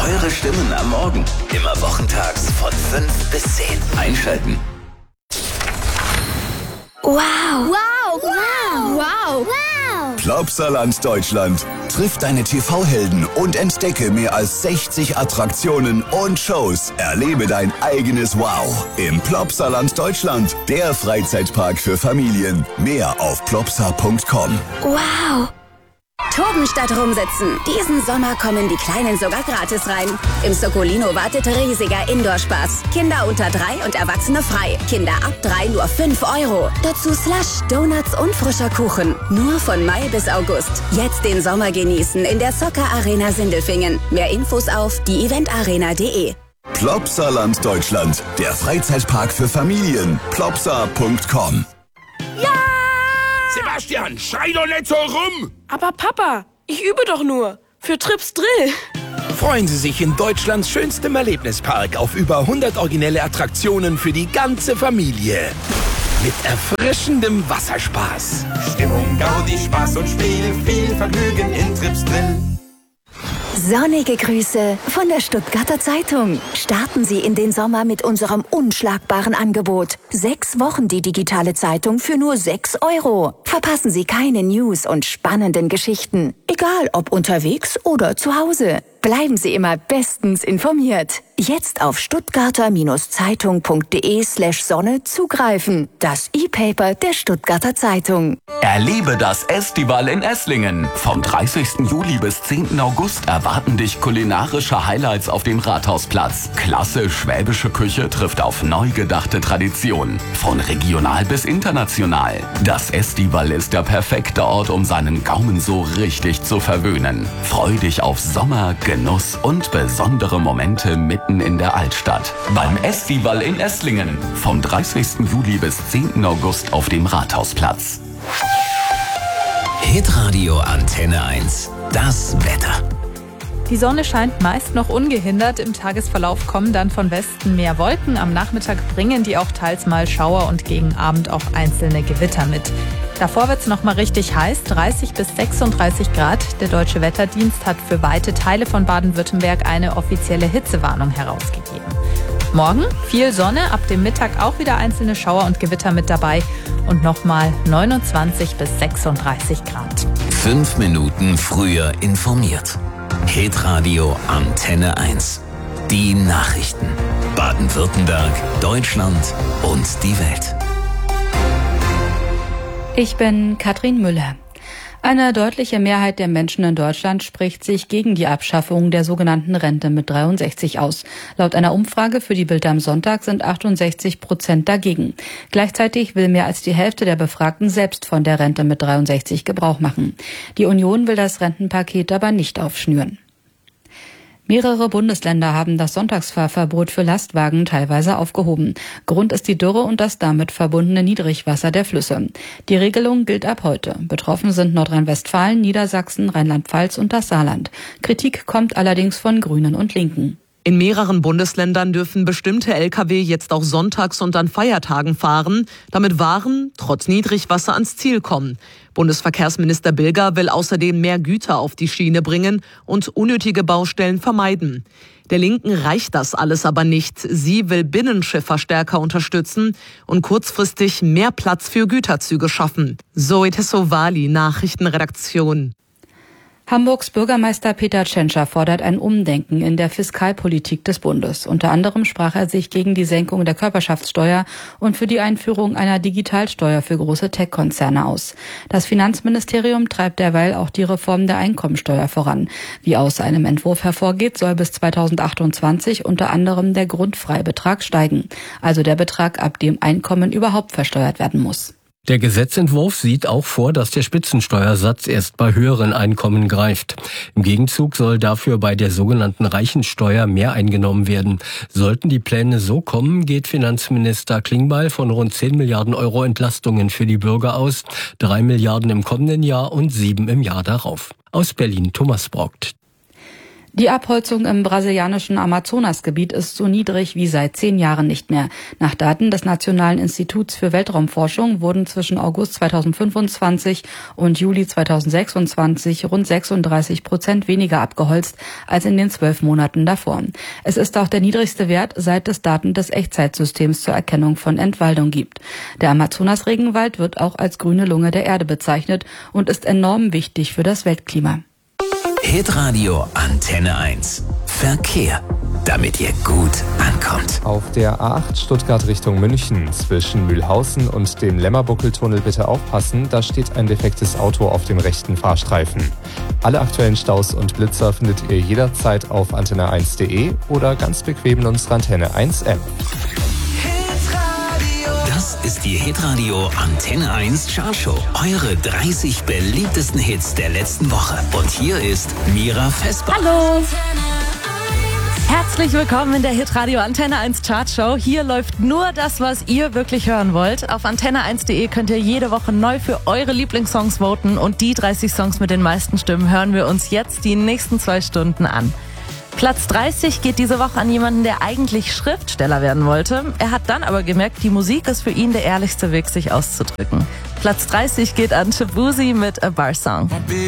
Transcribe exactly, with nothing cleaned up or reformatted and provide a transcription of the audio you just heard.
Eure Stimmen am Morgen. Immer wochentags von fünf bis zehn. Einschalten. Wow. Wow. Wow. Wow. Wow. Plopsaland Deutschland. Triff deine T V-Helden und entdecke mehr als sechzig Attraktionen und Shows. Erlebe dein eigenes Wow im Plopsaland Deutschland. Der Freizeitpark für Familien. Mehr auf plopsa punkt com. Wow. Toben statt rumsitzen. Diesen Sommer kommen die Kleinen sogar gratis rein. Im Soccolino wartet riesiger Indoor-Spaß. Kinder unter drei und Erwachsene frei. Kinder ab drei nur fünf Euro. Dazu Slush, Donuts und frischer Kuchen. Nur von Mai bis August. Jetzt den Sommer genießen in der Soccer Arena Sindelfingen. Mehr Infos auf die event arena punkt de. Plopsaland Deutschland. Der Freizeitpark für Familien. plopsa punkt com. Ja! Sebastian, schrei doch nicht so rum! Aber Papa, ich übe doch nur. Für Trips Drill. Freuen Sie sich in Deutschlands schönstem Erlebnispark auf über hundert originelle Attraktionen für die ganze Familie. Mit erfrischendem Wasserspaß. Stimmung, Gaudi, Spaß und Spiel, viel Vergnügen in Trips Drill. Sonnige Grüße von der Stuttgarter Zeitung. Starten Sie in den Sommer mit unserem unschlagbaren Angebot. Sechs Wochen die digitale Zeitung für nur sechs Euro. Verpassen Sie keine News und spannenden Geschichten. Egal ob unterwegs oder zu Hause. Bleiben Sie immer bestens informiert. Jetzt auf stuttgarter-zeitung punkt de slash Sonne zugreifen. Das E-Paper der Stuttgarter Zeitung. Erlebe das Estival in Esslingen. Vom dreißigsten Juli bis zehnten August erwarten dich kulinarische Highlights auf dem Rathausplatz. Klasse schwäbische Küche trifft auf neu gedachte Traditionen. Von regional bis international. Das Estival ist der perfekte Ort, um seinen Gaumen so richtig zu verwöhnen. Freu dich auf Sommer, Genuss und besondere Momente mitten in der Altstadt. Beim Estival in Esslingen. Vom dreißigsten Juli bis zehnten August auf dem Rathausplatz. Hitradio Antenne eins. Das Wetter. Die Sonne scheint meist noch ungehindert. Im Tagesverlauf kommen dann von Westen mehr Wolken. Am Nachmittag bringen die auch teils mal Schauer und gegen Abend auch einzelne Gewitter mit. Davor wird es noch mal richtig heiß, dreißig bis sechsunddreißig Grad. Der Deutsche Wetterdienst hat für weite Teile von Baden-Württemberg eine offizielle Hitzewarnung herausgegeben. Morgen viel Sonne, ab dem Mittag auch wieder einzelne Schauer und Gewitter mit dabei und nochmal neunundzwanzig bis sechsunddreißig Grad. Fünf Minuten früher informiert. Hitradio Antenne eins. Die Nachrichten. Baden-Württemberg, Deutschland und die Welt. Ich bin Katrin Müller. Eine deutliche Mehrheit der Menschen in Deutschland spricht sich gegen die Abschaffung der sogenannten Rente mit dreiundsechzig aus. Laut einer Umfrage für die Bild am Sonntag sind achtundsechzig Prozent dagegen. Gleichzeitig will mehr als die Hälfte der Befragten selbst von der Rente mit dreiundsechzig Gebrauch machen. Die Union will das Rentenpaket aber nicht aufschnüren. Mehrere Bundesländer haben das Sonntagsfahrverbot für Lastwagen teilweise aufgehoben. Grund ist die Dürre und das damit verbundene Niedrigwasser der Flüsse. Die Regelung gilt ab heute. Betroffen sind Nordrhein-Westfalen, Niedersachsen, Rheinland-Pfalz und das Saarland. Kritik kommt allerdings von Grünen und Linken. In mehreren Bundesländern dürfen bestimmte L K W jetzt auch sonntags und an Feiertagen fahren, damit Waren trotz Niedrigwasser ans Ziel kommen. Bundesverkehrsminister Bilger will außerdem mehr Güter auf die Schiene bringen und unnötige Baustellen vermeiden. Der Linken reicht das alles aber nicht. Sie will Binnenschiffer stärker unterstützen und kurzfristig mehr Platz für Güterzüge schaffen. Zoe Tessovali, Nachrichtenredaktion. Hamburgs Bürgermeister Peter Tschentscher fordert ein Umdenken in der Fiskalpolitik des Bundes. Unter anderem sprach er sich gegen die Senkung der Körperschaftssteuer und für die Einführung einer Digitalsteuer für große Tech-Konzerne aus. Das Finanzministerium treibt derweil auch die Reform der Einkommensteuer voran. Wie aus einem Entwurf hervorgeht, soll bis zweitausendachtundzwanzig unter anderem der Grundfreibetrag steigen, also der Betrag, ab dem Einkommen überhaupt versteuert werden muss. Der Gesetzentwurf sieht auch vor, dass der Spitzensteuersatz erst bei höheren Einkommen greift. Im Gegenzug soll dafür bei der sogenannten Reichensteuer mehr eingenommen werden. Sollten die Pläne so kommen, geht Finanzminister Klingbeil von rund zehn Milliarden Euro Entlastungen für die Bürger aus, drei Milliarden im kommenden Jahr und sieben im Jahr darauf. Aus Berlin Thomas Brockt. Die Abholzung im brasilianischen Amazonasgebiet ist so niedrig wie seit zehn Jahren nicht mehr. Nach Daten des Nationalen Instituts für Weltraumforschung wurden zwischen August zweitausendfünfundzwanzig und Juli zweitausendsechsundzwanzig rund sechsunddreißig Prozent weniger abgeholzt als in den zwölf Monaten davor. Es ist auch der niedrigste Wert, seit es Daten des Echtzeitsystems zur Erkennung von Entwaldung gibt. Der Amazonas-Regenwald wird auch als grüne Lunge der Erde bezeichnet und ist enorm wichtig für das Weltklima. Hitradio Antenne eins. Verkehr, damit ihr gut ankommt. Auf der A acht Stuttgart Richtung München zwischen Mühlhausen und dem Lämmerbuckeltunnel bitte aufpassen, da steht ein defektes Auto auf dem rechten Fahrstreifen. Alle aktuellen Staus und Blitzer findet ihr jederzeit auf antenne eins punkt de oder ganz bequem in unserer Antenne eins App. Das ist die Hitradio Antenne eins Chartshow. Eure dreißig beliebtesten Hits der letzten Woche. Und hier ist Mira Vesper. Hallo! Herzlich willkommen in der Hitradio Antenne eins Chartshow. Hier läuft nur das, was ihr wirklich hören wollt. Auf antenne eins punkt de könnt ihr jede Woche neu für eure Lieblingssongs voten. Und die dreißig Songs mit den meisten Stimmen hören wir uns jetzt die nächsten zwei Stunden an. Platz dreißig geht diese Woche an jemanden, der eigentlich Schriftsteller werden wollte. Er hat dann aber gemerkt, die Musik ist für ihn der ehrlichste Weg, sich auszudrücken. Platz dreißig geht an Shabuzi mit A Bar Song.